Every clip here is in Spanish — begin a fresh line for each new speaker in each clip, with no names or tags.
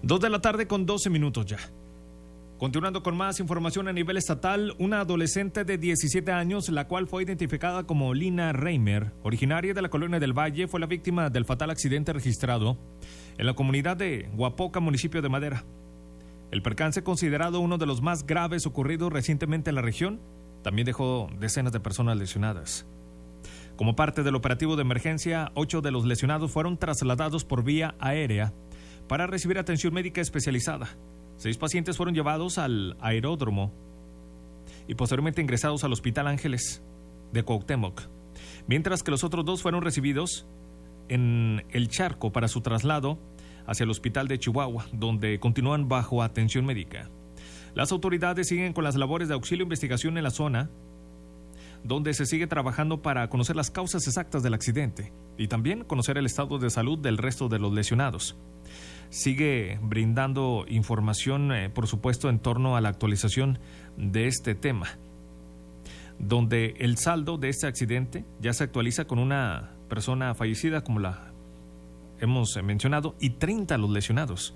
2:12 ya. Continuando con más información a nivel estatal, una adolescente de 17 años, la cual fue identificada como Lina Reimer, originaria de la Colonia del Valle, fue la víctima del fatal accidente registrado en la comunidad de Huapoca, municipio de Madera. El percance, considerado uno de los más graves ocurridos recientemente en la región, también dejó decenas de personas lesionadas. Como parte del operativo de emergencia, 8 de los lesionados fueron trasladados por vía aérea para recibir atención médica especializada. 6 pacientes fueron llevados al aeródromo y posteriormente ingresados al Hospital Ángeles de Cuauhtémoc, mientras que los otros 2 fueron recibidos en El Charco para su traslado hacia el Hospital de Chihuahua, donde continúan bajo atención médica. Las autoridades siguen con las labores de auxilio e investigación en la zona, donde se sigue trabajando para conocer las causas exactas del accidente y también conocer el estado de salud del resto de los lesionados. Sigue brindando información, por supuesto, en torno a la actualización de este tema, donde el saldo de este accidente ya se actualiza con una persona fallecida, como la hemos mencionado, y 30 los lesionados.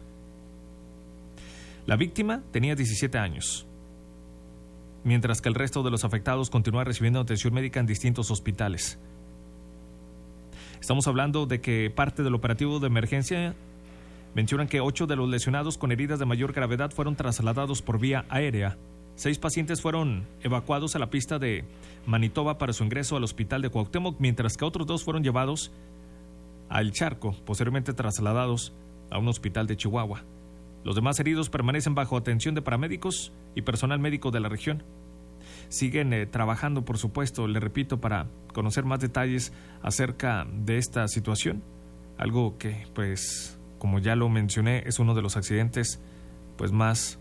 La víctima tenía 17 años, mientras que el resto de los afectados continúa recibiendo atención médica en distintos hospitales. Estamos hablando de que parte del operativo de emergencia mencionan que 8 de los lesionados con heridas de mayor gravedad fueron trasladados por vía aérea. 6 pacientes fueron evacuados a la pista de Manitoba para su ingreso al hospital de Cuauhtémoc, mientras que otros 2 fueron llevados al Charco, posteriormente trasladados a un hospital de Chihuahua. Los demás heridos permanecen bajo atención de paramédicos y personal médico de la región. Siguen trabajando, por supuesto, le repito, para conocer más detalles acerca de esta situación. Algo que, pues, como ya lo mencioné, es uno de los accidentes pues más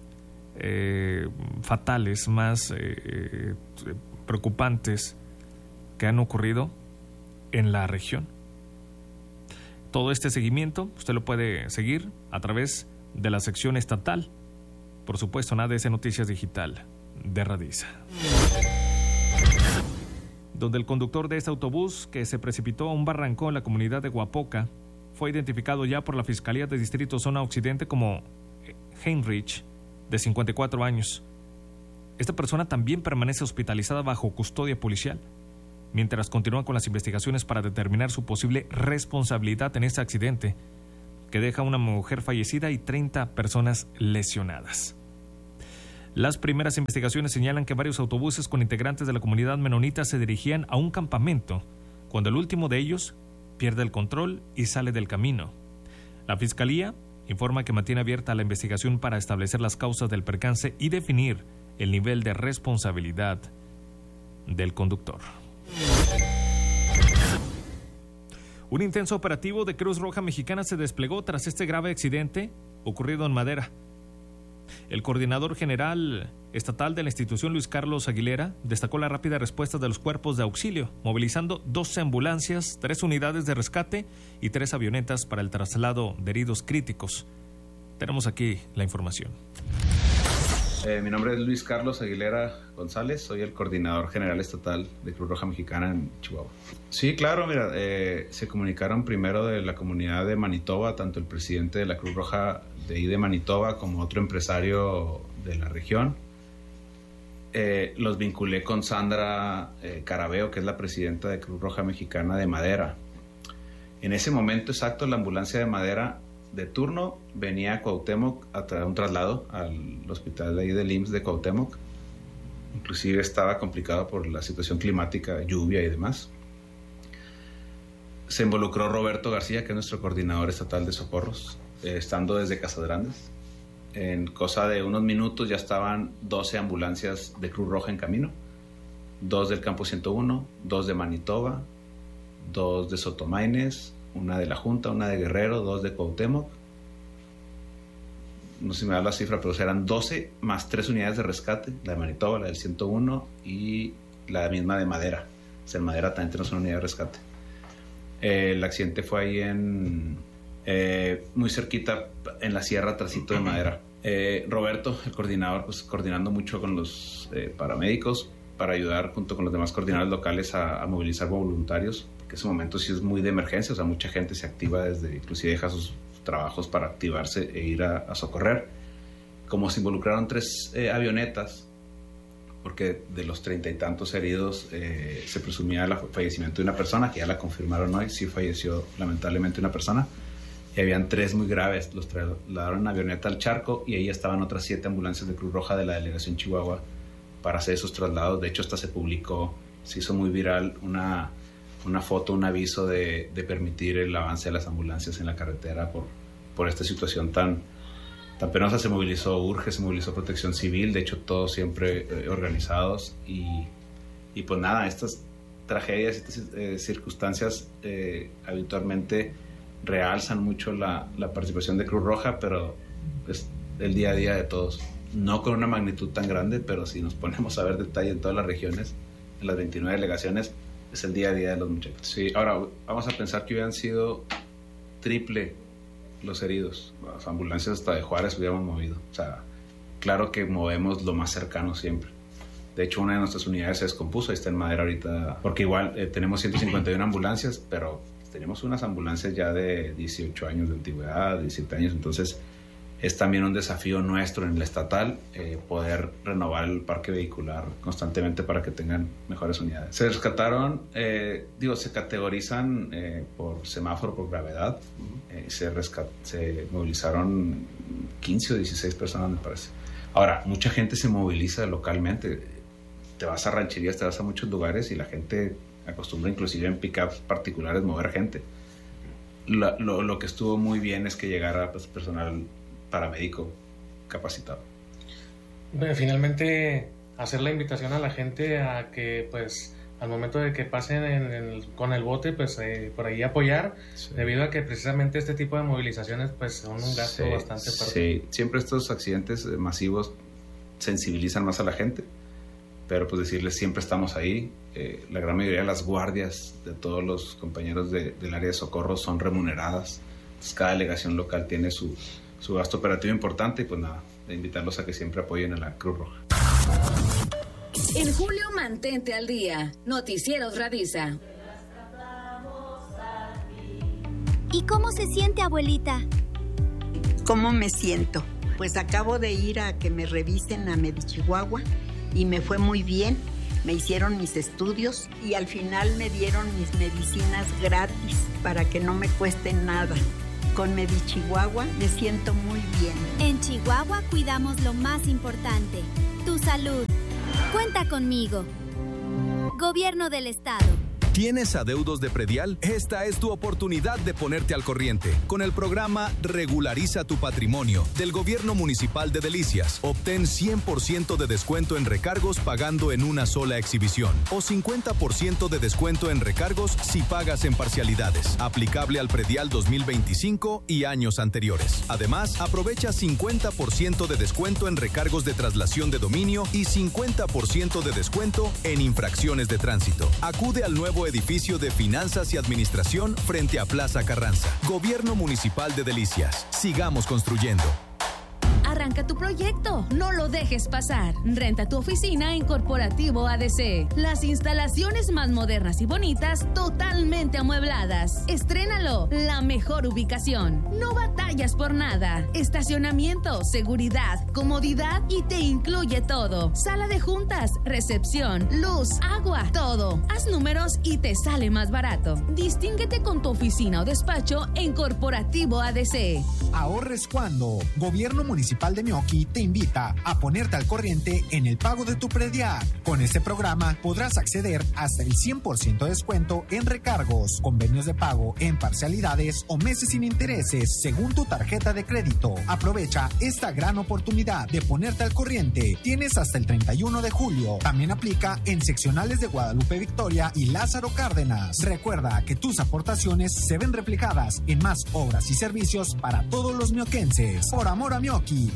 fatales, más preocupantes que han ocurrido en la región. Todo este seguimiento usted lo puede seguir a través de la sección estatal, por supuesto, en ADS Noticias Digital de Radiza, donde el conductor de este autobús que se precipitó a un barranco en la comunidad de Huapoca fue identificado ya por la Fiscalía de Distrito Zona Occidente como Heinrich, de 54 años. Esta persona también permanece hospitalizada bajo custodia policial, mientras continúan con las investigaciones para determinar su posible responsabilidad en este accidente, que deja a una mujer fallecida y 30 personas lesionadas. Las primeras investigaciones señalan que varios autobuses con integrantes de la comunidad menonita se dirigían a un campamento, cuando el último de ellos pierde el control y sale del camino. La Fiscalía informa que mantiene abierta la investigación para establecer las causas del percance y definir el nivel de responsabilidad del conductor. Un intenso operativo de Cruz Roja Mexicana se desplegó tras este grave accidente ocurrido en Madera. El coordinador general estatal de la institución, Luis Carlos Aguilera, destacó la rápida respuesta de los cuerpos de auxilio, movilizando 12 ambulancias, 3 unidades de rescate y 3 avionetas para el traslado de heridos críticos. Tenemos aquí la información.
Mi nombre es Luis Carlos Aguilera González, soy el coordinador general estatal de Cruz Roja Mexicana en Chihuahua. Sí, claro, mira, se comunicaron primero de la comunidad de Manitoba, tanto el presidente de la Cruz Roja de ahí de Manitoba como otro empresario de la región. Los vinculé con Sandra Carabeo, que es la presidenta de Cruz Roja Mexicana de Madera. En ese momento exacto, la ambulancia de Madera de turno venía a Cuauhtémoc a traer un traslado al hospital de ahí del IMSS de Cuauhtémoc. Inclusive estaba complicado por la situación climática, lluvia y demás. Se involucró Roberto García, que es nuestro coordinador estatal de socorros, estando desde Casagrandes. En cosa de unos minutos ya estaban 12 ambulancias de Cruz Roja en camino. 2 del Campo 101, 2 de Manitoba, 2 de Sotomaines, una de la Junta, una de Guerrero, 2 de Cuauhtémoc. No sé si me da la cifra, pero eran 12 más 3 unidades de rescate, la de Manitoba, la del 101 y la misma de Madera. O sea, en Madera también tenemos una unidad de rescate. El accidente fue ahí muy cerquita, en la sierra trasito de Madera. Roberto, el coordinador, pues coordinando mucho con los paramédicos para ayudar junto con los demás coordinadores locales a movilizar voluntarios, que ese momento sí es muy de emergencia, o sea, mucha gente se activa inclusive deja sus trabajos para activarse e ir a socorrer. Como se involucraron 3 avionetas, porque de los 30 y tantos heridos se presumía el fallecimiento de una persona, que ya la confirmaron hoy, sí falleció lamentablemente una persona, y habían 3 muy graves. Los trasladaron en avioneta al Charco y ahí estaban otras 7 ambulancias de Cruz Roja de la delegación Chihuahua para hacer esos traslados. De hecho, hasta se publicó, se hizo muy viral una foto, un aviso de permitir el avance de las ambulancias en la carretera por esta situación tan penosa. Se movilizó URGE, se movilizó Protección Civil, de hecho todos siempre organizados, y pues nada, estas tragedias, estas circunstancias habitualmente realzan mucho la participación de Cruz Roja, pero es el día a día de todos, no con una magnitud tan grande, pero si nos ponemos a ver detalle en todas las regiones, en las 29 delegaciones, es el día a día de los muchachos. Sí, ahora vamos a pensar que hubieran sido triple los heridos, las ambulancias hasta de Juárez hubiéramos movido. O sea, claro que movemos lo más cercano siempre. De hecho, una de nuestras unidades se descompuso, ahí está en Madera ahorita, porque igual tenemos 151 ambulancias, pero tenemos unas ambulancias ya de 18 años de antigüedad, 17 años, entonces es también un desafío nuestro en el estatal poder renovar el parque vehicular constantemente para que tengan mejores unidades. Se rescataron, se categorizan por semáforo, por gravedad. Se movilizaron 15 o 16 personas, me parece. Ahora, mucha gente se moviliza localmente. Te vas a rancherías, te vas a muchos lugares y la gente acostumbra inclusive en pick-ups particulares mover gente. Lo que estuvo muy bien es que llegara pues, personal paramédico capacitado.
Finalmente, hacer la invitación a la gente a que, pues, al momento de que pasen con el bote, pues, por ahí apoyar, sí. Debido a que precisamente este tipo de movilizaciones, pues, son un gasto bastante fuerte.
Sí, siempre estos accidentes masivos sensibilizan más a la gente, pero pues decirles siempre estamos ahí. La gran mayoría de las guardias de todos los compañeros del área de socorro son remuneradas. Entonces, cada delegación local tiene su gasto operativo importante y pues nada, de invitarlos a que siempre apoyen a la Cruz Roja.
En julio mantente al día. Noticieros Radisa.
¿Y cómo se siente, abuelita?
¿Cómo me siento? Pues acabo de ir a que me revisen a Medichihuahua y me fue muy bien. Me hicieron mis estudios y al final me dieron mis medicinas gratis para que no me cueste nada. Con Medichihuahua me siento muy bien.
En Chihuahua cuidamos lo más importante, tu salud. Cuenta conmigo. Gobierno del Estado.
¿Tienes adeudos de predial? Esta es tu oportunidad de ponerte al corriente. Con el programa Regulariza tu Patrimonio del Gobierno Municipal de Delicias, obtén 100% de descuento en recargos pagando en una sola exhibición o 50% de descuento en recargos si pagas en parcialidades. Aplicable al predial 2025 y años anteriores. Además, aprovecha 50% de descuento en recargos de traslación de dominio y 50% de descuento en infracciones de tránsito. Acude al nuevo edificio de Finanzas y Administración frente a Plaza Carranza. Gobierno Municipal de Delicias. Sigamos construyendo.
Arranca tu proyecto, no lo dejes pasar. Renta tu oficina en Corporativo ADC. Las instalaciones más modernas y bonitas, totalmente amuebladas. Estrénalo, la mejor ubicación. No batallas por nada. Estacionamiento, seguridad, comodidad y te incluye todo. Sala de juntas, recepción, luz, agua, todo. Haz números y te sale más barato. Distínguete con tu oficina o despacho en Corporativo ADC.
Ahorres cuando. Gobierno Municipal de Meoqui te invita a ponerte al corriente en el pago de tu predial. Con este programa podrás acceder hasta el 100% de descuento en recargos, convenios de pago en parcialidades o meses sin intereses según tu tarjeta de crédito. Aprovecha esta gran oportunidad de ponerte al corriente. Tienes hasta el 31 de julio. También aplica en seccionales de Guadalupe Victoria y Lázaro Cárdenas. Recuerda que tus aportaciones se ven reflejadas en más obras y servicios para todos los mioquenses. Por amor a Meoqui,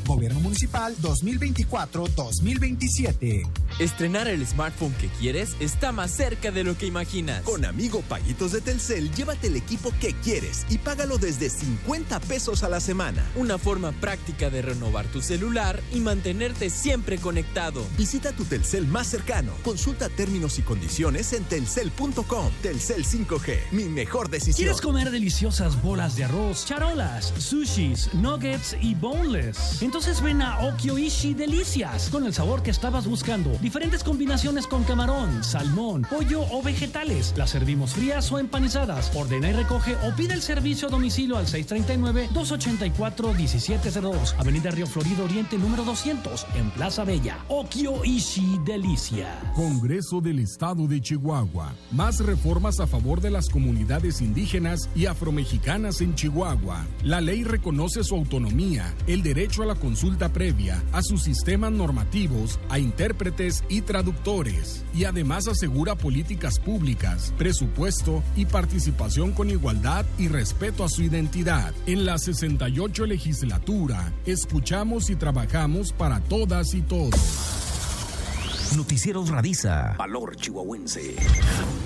Gobierno Municipal 2024-2027.
Estrenar el smartphone que quieres está más cerca de lo que imaginas.
Con Amigo Paguitos de Telcel, llévate el equipo que quieres y págalo desde 50 pesos a la semana.
Una forma práctica de renovar tu celular y mantenerte siempre conectado.
Visita tu Telcel más cercano. Consulta términos y condiciones en telcel.com. Telcel 5G, mi mejor decisión.
¿Quieres comer deliciosas bolas de arroz, charolas, sushis, nuggets y boneless? Entonces ven a Okyoishi Delicias, con el sabor que estabas buscando. Diferentes combinaciones con camarón, salmón, pollo o vegetales. Las servimos frías o empanizadas. Ordena y recoge o pide el servicio a domicilio al 639-284-1702. Avenida Río Florido Oriente número 200, en Plaza Bella. Okyoishi Delicia.
Congreso del Estado de Chihuahua. Más reformas a favor de las comunidades indígenas y afromexicanas en Chihuahua. La ley reconoce su autonomía, el derecho a la consulta previa, a sus sistemas normativos, a intérpretes y traductores, y además asegura políticas públicas, presupuesto y participación con igualdad y respeto a su identidad. En la 68 legislatura, escuchamos y trabajamos para todas y todos.
Noticieros Radisa. Valor chihuahuense.